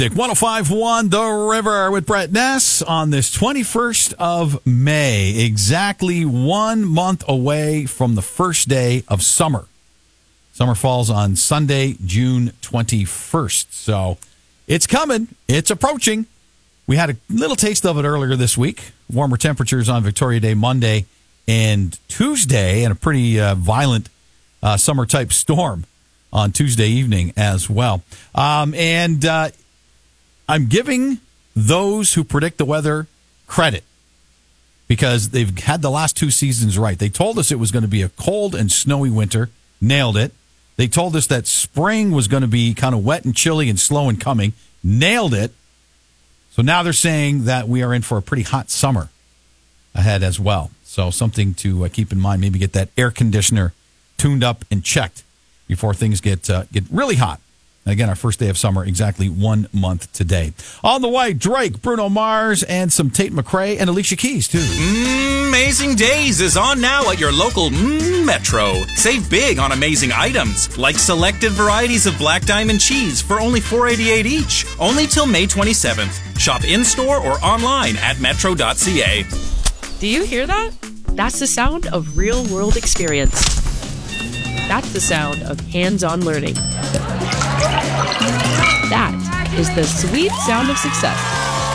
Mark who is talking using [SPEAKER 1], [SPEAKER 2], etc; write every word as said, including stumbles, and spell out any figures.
[SPEAKER 1] one oh five point one The River with Brett Ness on this twenty-first of May, exactly one month away from the first day of summer. Summer falls on Sunday, June twenty-first. So it's coming. It's approaching. We had a little taste of it earlier this week. Warmer temperatures on Victoria Day Monday and Tuesday, and a pretty uh, violent uh, summer-type storm on Tuesday evening as well. Um, and uh, I'm giving those who predict the weather credit because they've had the last two seasons right. They told us it was going to be a cold and snowy winter. Nailed it. They told us that spring was going to be kind of wet and chilly and slow in coming. Nailed it. So now they're saying that we are in for a pretty hot summer ahead as well. So something to uh, keep in mind. Maybe get that air conditioner tuned up and checked before things get uh, get really hot. Again, our first day of summer, exactly one month today. On the way, Drake, Bruno Mars, and some Tate McRae and Alicia Keys, too.
[SPEAKER 2] Mm, Amazing Days is on now at your local mm, Metro. Save big on amazing items, like selected varieties of Black Diamond cheese for only four dollars and eighty-eight cents each. Only till May twenty-seventh. Shop in-store or online at metro dot c a.
[SPEAKER 3] Do you hear that? That's the sound of real-world experience. That's the sound of hands-on learning. That is the sweet sound of success.